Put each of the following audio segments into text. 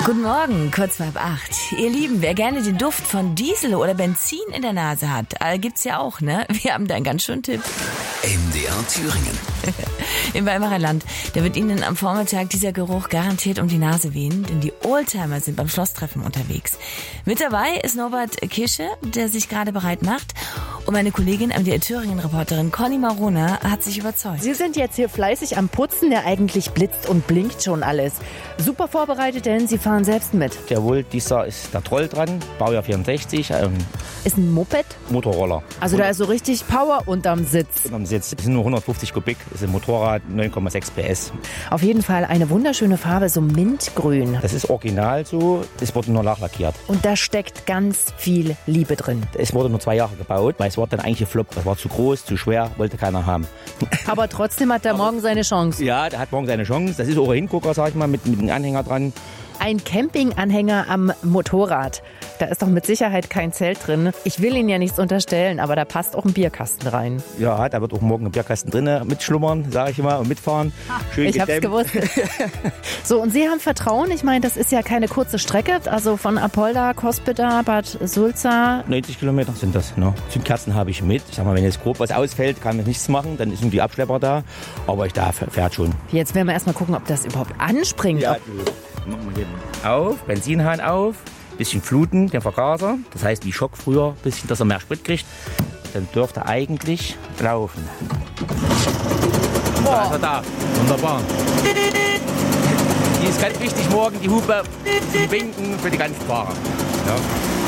Guten Morgen, kurz vor 8. Ihr Lieben, wer gerne den Duft von Diesel oder Benzin in der Nase hat, gibt's ja auch, ne? Wir haben da einen ganz schönen Tipp. MDR Thüringen. Im Weimarer Land, da wird Ihnen am Vormittag dieser Geruch garantiert um die Nase wehen, denn die Oldtimer sind beim Schlosstreffen unterwegs. Mit dabei ist Norbert Kische, der sich gerade bereit macht. Und meine Kollegin, MDR Thüringen-Reporterin Conny Marona, hat sich überzeugt. Sie sind jetzt hier fleißig am Putzen, der eigentlich blitzt und blinkt schon alles. Super vorbereitet, denn Sie fahren selbst mit. Jawohl, dieser ist der Troll dran, Baujahr 64. Ist ein Moped? Motorroller. Also da ist so richtig Power unterm Sitz. Unterm Sitz. Das sind nur 150 Kubik, das ist ein Motorrad, 9,6 PS. Auf jeden Fall eine wunderschöne Farbe, so mintgrün. Das ist original so, es wurde nur nachlackiert. Und da steckt ganz viel Liebe drin. Es wurde nur 2 Jahre gebaut, weil es war dann eigentlich gefloppt. Das war zu groß, zu schwer, wollte keiner haben. Aber trotzdem hat er morgen seine Chance. Ja, der hat morgen seine Chance. Das ist auch ein Hingucker, sag ich mal, mit einem Anhänger dran. Ein Campinganhänger am Motorrad. Da ist doch mit Sicherheit kein Zelt drin. Ich will Ihnen ja nichts unterstellen, aber da passt auch ein Bierkasten rein. Ja, da wird auch morgen ein Bierkasten drin mitschlummern, sage ich mal, und mitfahren. Schön ich hab's gewusst. So, und Sie haben Vertrauen? Ich meine, das ist ja keine kurze Strecke. Also von Apolda, Cospeda, Bad Sulza. 90 Kilometer sind das. Ne? Zündkerzen habe ich mit. Ich sag mal, wenn jetzt grob was ausfällt, kann ich nichts machen. Dann sind die Abschlepper da. Aber ich darf, fährt schon. Jetzt werden wir erstmal gucken, ob das überhaupt anspringt. Ja, machen wir hier auf, Benzinhahn auf, bisschen fluten, den Vergaser. Das heißt, wie Schock früher, bisschen, dass er mehr Sprit kriegt. Dann dürfte er eigentlich laufen. Da ist er da. Wunderbar. Die ist ganz wichtig morgen, die Hupe zum Winken für die ganzen Fahrer. Ja.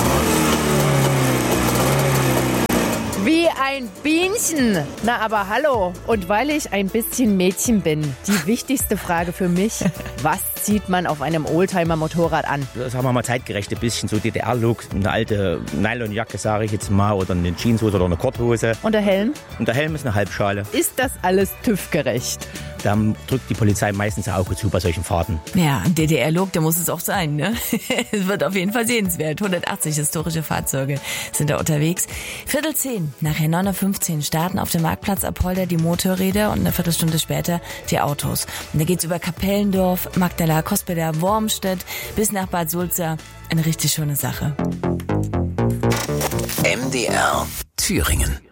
Wie ein Bienchen. Na, aber hallo. Und weil ich ein bisschen Mädchen bin, die wichtigste Frage für mich, was zieht man auf einem Oldtimer-Motorrad an? Das haben wir mal zeitgerecht, ein bisschen so DDR-Look, eine alte Nylonjacke, sage ich jetzt mal, oder eine Jeanshose oder eine Korthose. Und der Helm? Und der Helm ist eine Halbschale. Ist das alles TÜV-gerecht? Da drückt die Polizei meistens ein Auge zu bei solchen Fahrten. Ja, ein DDR-Look, der muss es auch sein, ne? Es wird auf jeden Fall sehenswert. 180 historische Fahrzeuge sind da unterwegs. 9:45, nachher 9:15 starten auf dem Marktplatz Apolda die Motorräder und eine Viertelstunde später die Autos. Und da geht's über Kapellendorf, Magdala, Cospeda, Wormstedt bis nach Bad Sulza. Eine richtig schöne Sache. MDR Thüringen.